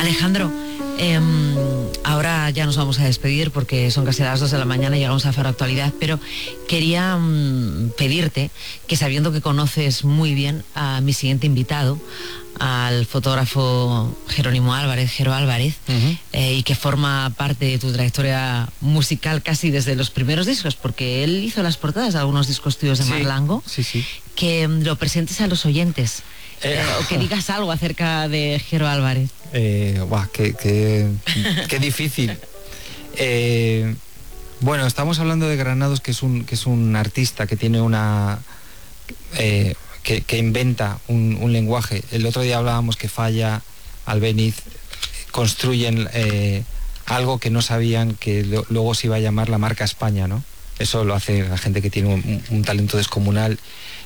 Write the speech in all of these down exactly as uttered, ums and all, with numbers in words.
Alejandro, eh, ahora ya nos vamos a despedir porque son casi las dos de la mañana y llegamos a Faro Actualidad, pero quería um, pedirte que, sabiendo que conoces muy bien a mi siguiente invitado, al fotógrafo Jerónimo Álvarez, Jero Álvarez, uh-huh. eh, y que forma parte de tu trayectoria musical casi desde los primeros discos, porque él hizo las portadas de algunos discos tuyos de sí, Marlango, sí, sí. que um, lo presentes a los oyentes, eh, eh, o que digas algo acerca de Jero Álvarez. Eh, buah, qué, qué, qué difícil. Eh, bueno, estamos hablando de Granados, que es un, que es un artista que tiene una... Eh, Que, que inventa un, un lenguaje. El otro día hablábamos que Falla, Albéniz construyen eh, algo que no sabían que lo, luego se iba a llamar la marca España, ¿no? Eso lo hace la gente que tiene un, un talento descomunal,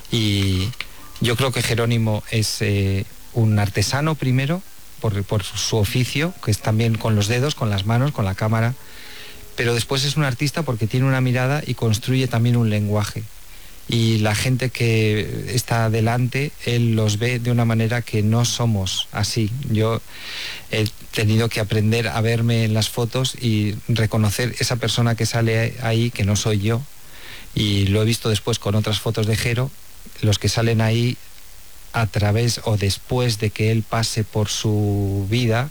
y yo creo que Jerónimo es eh, un artesano primero por, por su oficio, que es también con los dedos, con las manos, con la cámara, pero después es un artista porque tiene una mirada y construye también un lenguaje. Y la gente que está delante, él los ve de una manera que no somos así. Yo he tenido que aprender a verme en las fotos y reconocer esa persona que sale ahí, que no soy yo, y lo he visto después con otras fotos de Jero. Los que salen ahí a través o después de que él pase por su vida,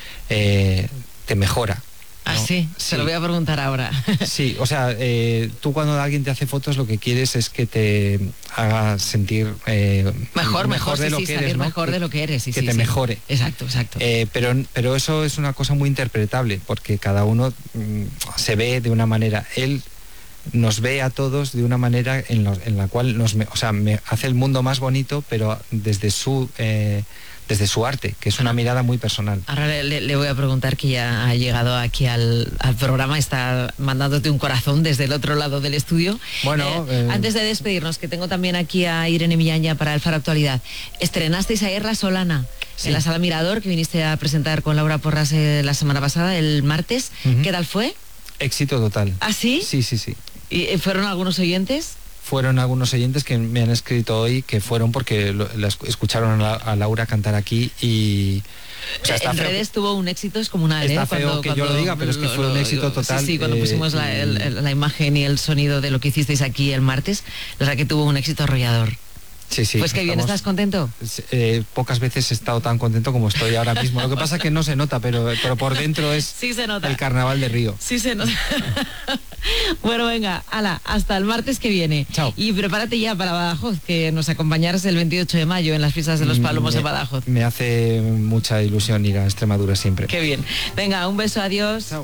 eh, te mejora. ¿Ah, ¿no? sí? Se sí. Lo voy a preguntar ahora. Sí, o sea, eh, tú cuando alguien te hace fotos lo que quieres es que te haga sentir eh, mejor, mejor, mejor de sí, lo sí, que eres, salir ¿no? mejor de lo que eres. Sí, que sí, te sí. mejore. Exacto, exacto. Eh, pero, pero eso es una cosa muy interpretable, porque cada uno mm, se ve de una manera. Él nos ve a todos de una manera en, lo, en la cual nos, o sea, me hace el mundo más bonito, pero desde su... Eh, desde su arte, que es una mirada muy personal. Ahora le, le voy a preguntar, que ya ha llegado aquí al, al programa, está mandándote un corazón desde el otro lado del estudio. Bueno, eh, eh... antes de despedirnos, que tengo también aquí a Irene Millán ya para el Faro Actualidad. Estrenasteis ayer La Solana, sí, en la Sala Mirador, que viniste a presentar con Laura Porras eh, la semana pasada, el martes. Uh-huh. ¿Qué tal fue? Éxito total. ¿Ah, sí? Sí, sí, sí. ¿Y fueron algunos oyentes? Fueron algunos oyentes que me han escrito hoy que fueron porque lo, la escucharon a, a Laura cantar aquí y... O sea, está en feo, redes tuvo un éxito descomunal. Está ¿eh? feo cuando, que cuando, yo lo diga, pero es que fue un éxito total. Sí, sí, cuando pusimos eh, la, el, la imagen y el sonido de lo que hicisteis aquí el martes, la verdad que tuvo un éxito arrollador. Sí, sí. Pues que bien, ¿estás contento? Eh, pocas veces he estado tan contento como estoy ahora mismo. Lo que pasa es que no se nota, pero, pero por dentro es sí se nota. El carnaval de Río. Sí se nota. Bueno, venga, ala, hasta el martes que viene. Chao. Y prepárate ya para Badajoz, que nos acompañarás el veintiocho de mayo en las fiestas de los Palomos me, de Badajoz. Me hace mucha ilusión ir a Extremadura siempre. Qué bien. Venga, un beso, adiós. Chao.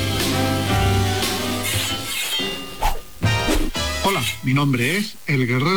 Hola, mi nombre es El Guerrero.